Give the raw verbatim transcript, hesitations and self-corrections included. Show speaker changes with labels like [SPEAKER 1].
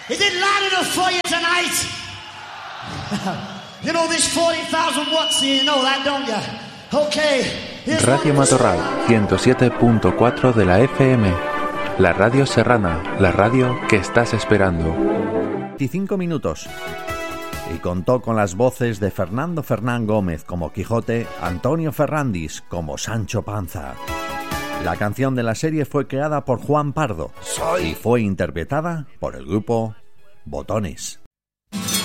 [SPEAKER 1] Is it loud enough for you tonight? You know this forty thousand watts, you know that, don't you? Okay.
[SPEAKER 2] Radio Matorral, ciento siete punto cuatro de la F M. La radio serrana, la radio que estás esperando.
[SPEAKER 3] veinticinco minutos. Y contó con las voces de Fernando Fernán Gómez como Quijote, Antonio Ferrandis como Sancho Panza. La canción de la serie fue creada por Juan Pardo y fue interpretada por el grupo Botones.